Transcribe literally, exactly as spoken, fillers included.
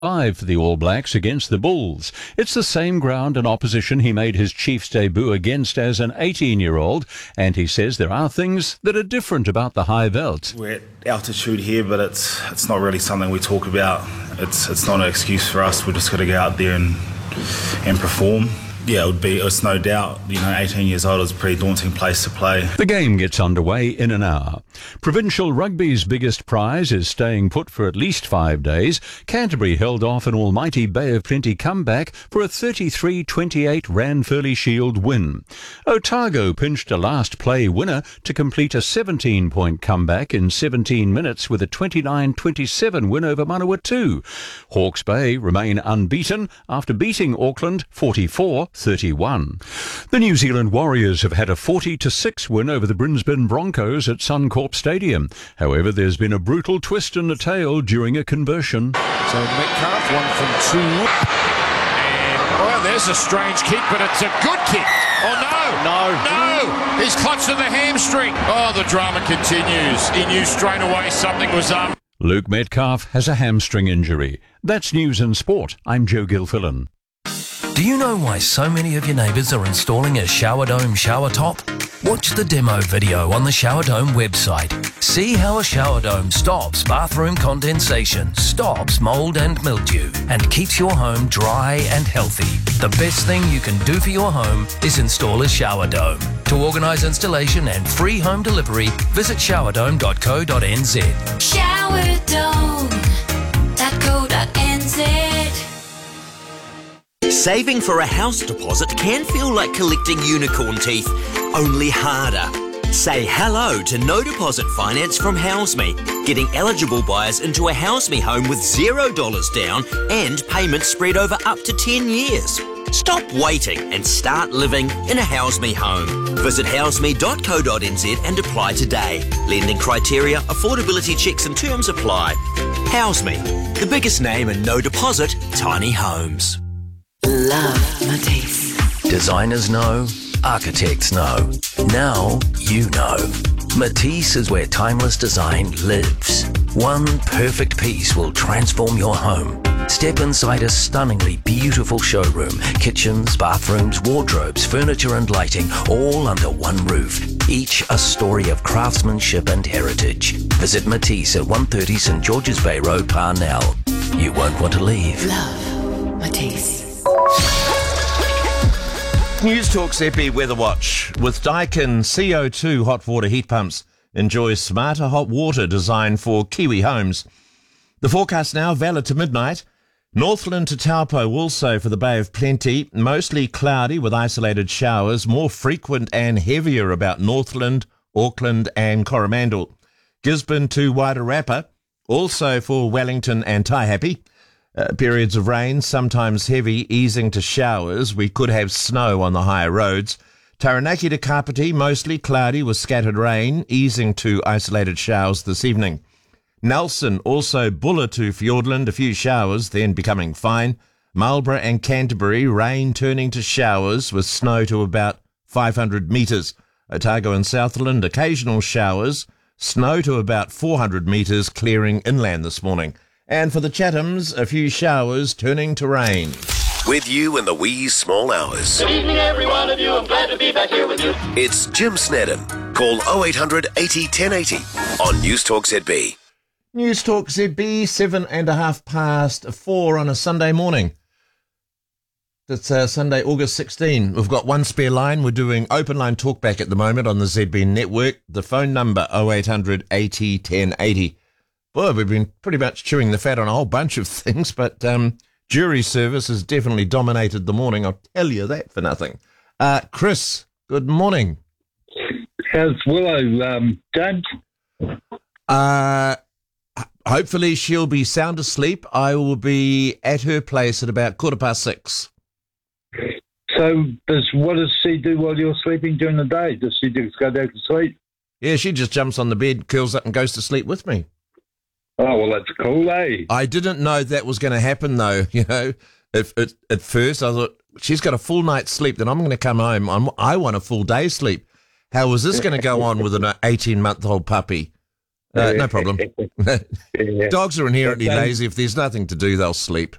Five for the All Blacks against the Bulls. It's the same ground and opposition he made his Chiefs debut against as an eighteen-year-old, and he says there are things that are different about the high veld. We're at altitude here, but it's it's not really something we talk about. It's it's not an excuse for us. We're just got to go out there and and perform. Yeah, it would be, it's no doubt, you know, eighteen years old is a pretty daunting place to play. The game gets underway in an hour. Provincial rugby's biggest prize is staying put for at least five days. Canterbury held off an almighty Bay of Plenty comeback for a thirty-three twenty-eight Ranfurly Shield win. Otago pinched a last play winner to complete a seventeen-point comeback in seventeen minutes with a twenty-nine twenty-seven win over Manawatu. Hawke's Bay remain unbeaten after beating Auckland forty-four thirty-one. The New Zealand Warriors have had a forty to six win over the Brisbane Broncos at Suncorp Stadium. However, there's been a brutal twist in the tale during a conversion. So Metcalf, one from two. And, well, there's a strange kick, but it's a good kick. Oh, no. No. No. He's clutched to the hamstring. Oh, the drama continues. He knew straight away something was up. Luke Metcalf has a hamstring injury. That's News and Sport. I'm Joe Gilfillan. Do you know why so many of your neighbours are installing a Shower Dome shower top? Watch the demo video on the Shower Dome website. See how a shower dome stops bathroom condensation, stops mould and mildew, and keeps your home dry and healthy. The best thing you can do for your home is install a shower dome. To organise installation and free home delivery, visit shower dome dot co dot n z. shower dome dot co dot n z. Saving for a house deposit can feel like collecting unicorn teeth, only harder. Say hello to no deposit finance from HouseMe, getting eligible buyers into a HouseMe home with zero dollars down and payments spread over up to ten years. Stop waiting and start living in a HouseMe home. Visit house me dot co dot n z and apply today. Lending criteria, affordability checks and terms apply. HouseMe, the biggest name in no deposit tiny homes. Love Matisse. Designers know, architects know. Now you know. Matisse is where timeless design lives. One perfect piece will transform your home. Step inside a stunningly beautiful showroom. Kitchens, bathrooms, wardrobes, furniture and lighting, all under one roof. Each a story of craftsmanship and heritage. Visit Matisse at one thirty St George's Bay Road, Parnell. You won't want to leave. Love Matisse. News Talk Z B Weather Watch. With Daikin C O two hot water heat pumps, enjoy smarter hot water designed for Kiwi homes. The forecast now, valid to midnight. Northland to Taupo also for the Bay of Plenty. Mostly cloudy with isolated showers, more frequent and heavier about Northland, Auckland and Coromandel. Gisborne to Wairarapa, also for Wellington and Taihape. Uh, periods of rain, sometimes heavy, easing to showers. We could have snow on the higher roads. Taranaki to Kapiti, mostly cloudy with scattered rain, easing to isolated showers this evening. Nelson, also Buller to Fiordland, a few showers, then becoming fine. Marlborough and Canterbury, rain turning to showers with snow to about five hundred metres. Otago and Southland, occasional showers. Snow to about four hundred metres, clearing inland this morning. And for the Chathams, a few showers turning to rain. With you in the wee small hours. Good evening, every one of you. I'm glad to be back here with you. It's Jim Snedden. Call oh eight hundred eighty ten eighty on News Talk Z B. News Talk Z B, seven and a half past four on a Sunday morning. It's uh, Sunday, August sixteenth. We've got one spare line. We're doing open line talkback at the moment on the Z B network. The phone number, oh eight hundred eighty ten eighty. Boy, we've been pretty much chewing the fat on a whole bunch of things, but um, jury service has definitely dominated the morning. I'll tell you that for nothing. Uh, Chris, good morning. How's Willow, um, James? Uh, hopefully she'll be sound asleep. I will be at her place at about quarter past six. So does, what does she do while you're sleeping during the day? Does she just go down to sleep? Yeah, she just jumps on the bed, curls up and goes to sleep with me. Oh, well, that's cool, eh? I didn't know that was going to happen, though. You know, if, at, at first I thought, she's got a full night's sleep, then I'm going to come home. I'm, I want a full day's sleep. How was this going to go on with an eighteen-month-old puppy? Uh, no problem. Dogs are inherently lazy. If there's nothing to do, they'll sleep.